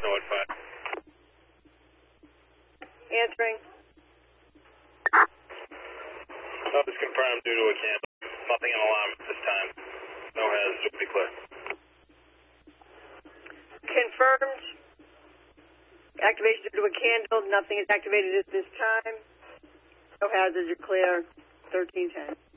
Norwood 5. Answering. Sub is confirmed due to a candle. Nothing in alarm at this time. No hazards will be clear. Confirmed. Activation due to a candle. Nothing is activated at this time. No hazards are clear. 1310.